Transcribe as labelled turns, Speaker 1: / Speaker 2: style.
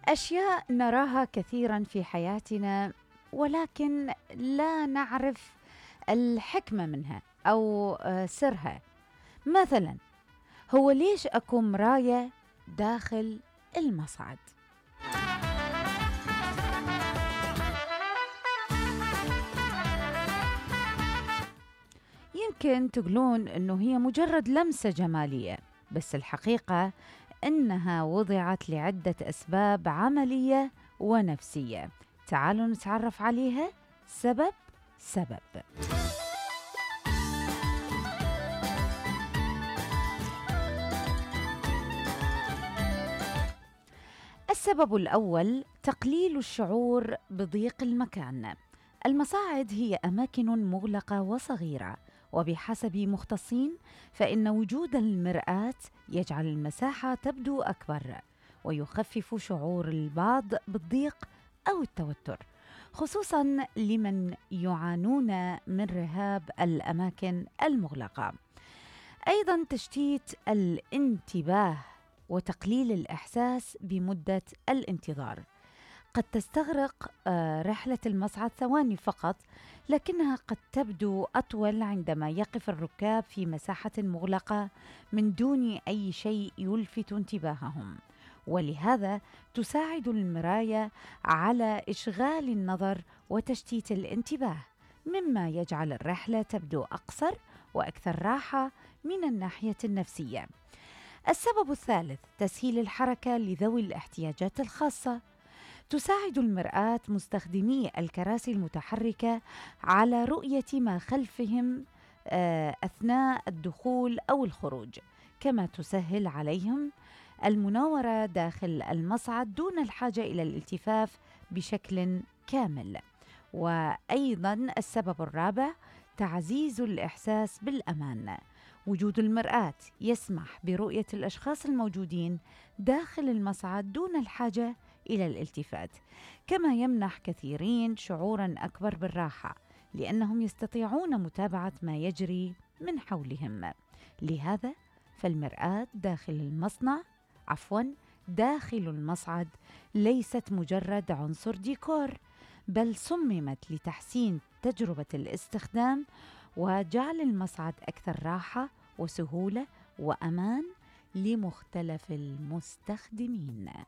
Speaker 1: أشياء نراها كثيرا في حياتنا، ولكن لا نعرف الحكمة منها أو سرها. مثلا، هو ليش أكو مراية داخل المصعد؟ يمكن تقولون أنه هي مجرد لمسة جمالية، بس الحقيقة أنها وضعت لعدة أسباب عملية ونفسية. تعالوا نتعرف عليها سبب سبب. السبب الأول تقليل الشعور بضيق المكان. المصاعد هي أماكن مغلقة وصغيرة، وبحسب مختصين فإن وجود المرآة يجعل المساحة تبدو أكبر، ويخفف شعور البعض بالضيق أو التوتر، خصوصاً لمن يعانون من رهاب الأماكن المغلقة. أيضاً تشتيت الانتباه وتقليل الإحساس بمدة الانتظار. قد تستغرق رحلة المصعد ثواني فقط، لكنها قد تبدو أطول عندما يقف الركاب في مساحة مغلقة من دون أي شيء يلفت انتباههم. ولهذا تساعد المراية على إشغال النظر وتشتيت الانتباه، مما يجعل الرحلة تبدو أقصر وأكثر راحة من الناحية النفسية. السبب الثالث تسهيل الحركة لذوي الاحتياجات الخاصة. تساعد المرآة مستخدمي الكراسي المتحركة على رؤية ما خلفهم أثناء الدخول أو الخروج، كما تسهل عليهم المناورة داخل المصعد دون الحاجة إلى الالتفاف بشكل كامل. وأيضا السبب الرابع تعزيز الإحساس بالأمان. وجود المرآة يسمح برؤية الأشخاص الموجودين داخل المصعد دون الحاجة إلى الالتفات، كما يمنح كثيرين شعوراً أكبر بالراحة، لأنهم يستطيعون متابعة ما يجري من حولهم. لهذا فالمرآة داخل المصعد ليست مجرد عنصر ديكور، بل صممت لتحسين تجربة الاستخدام وجعل المصعد أكثر راحة وسهولة وأمان لمختلف المستخدمين.